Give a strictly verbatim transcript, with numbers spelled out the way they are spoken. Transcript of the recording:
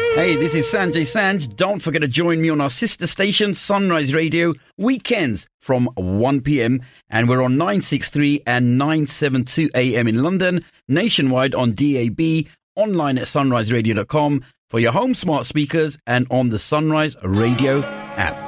Hey, this is Sanjay Sanj. Don't forget to join me on our sister station, Sunrise Radio, weekends from one p.m. And we're on nine sixty-three and nine seventy-two A M in London, nationwide on D A B, online at sunrise radio dot com, for your home smart speakers and on the Sunrise Radio app.